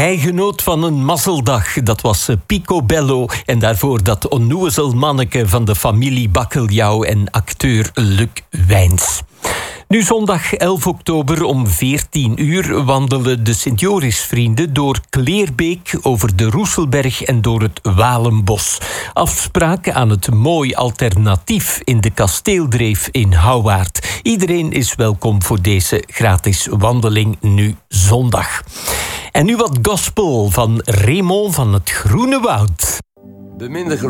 Hij genoot van een mazzeldag, dat was Picobello. En daarvoor dat onnoezel manneke van de familie Bakkeljauw en acteur Luc Wijns. Nu zondag 11 oktober om 14 uur wandelen de Sint-Jorisvrienden door Kleerbeek, over de Roeselberg en door het Walenbos. Afspraak aan het Mooi Alternatief in de Kasteeldreef in Houwaard. Iedereen is welkom voor deze gratis wandeling nu zondag. En nu wat gospel van Raymond van het Groene Woud.